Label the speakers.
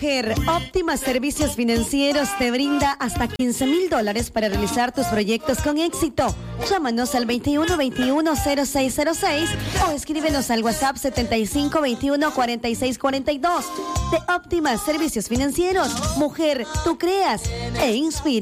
Speaker 1: Mujer, Óptima Servicios Financieros te brinda hasta $15,000 para realizar tus proyectos con éxito. Llámanos al 2121-0606 o escríbenos al WhatsApp 7521-4642. De Óptima Servicios Financieros, mujer, tú creas e inspiras.